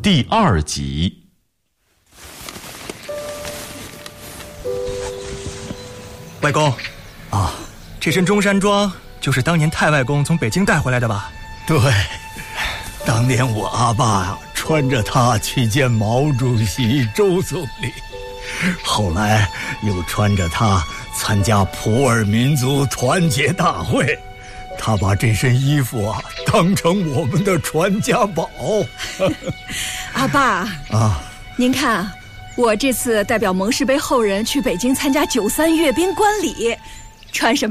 第2集。 外公，这身中山装就是当年太外公从北京带回来的吧？ 对，当年我阿爸穿着它去见毛主席、周总理，后来又穿着它参加普洱民族团结大会。他把这身衣服当成我们的传家宝。 阿爸您看，我这次代表蒙氏杯后人去北京参加93阅兵观礼，穿什么